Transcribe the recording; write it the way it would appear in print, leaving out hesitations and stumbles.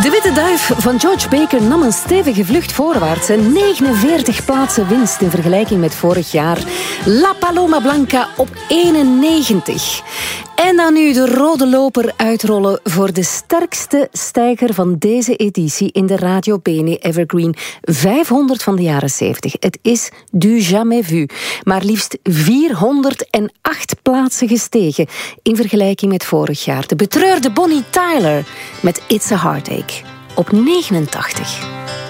De Witte Duif van George Baker nam een stevige vlucht voorwaarts. Een 49 plaatsen winst in vergelijking met vorig jaar. La Paloma Blanca op 91. En dan nu de rode loper uitrollen voor de sterkste stijger van deze editie in de Radio Bene Evergreen 500 van de jaren 70. Het is du jamais vu. Maar liefst 408 plaatsen gestegen in vergelijking met vorig jaar. De betreurde Bonnie Tyler met It's a Heartache op 89.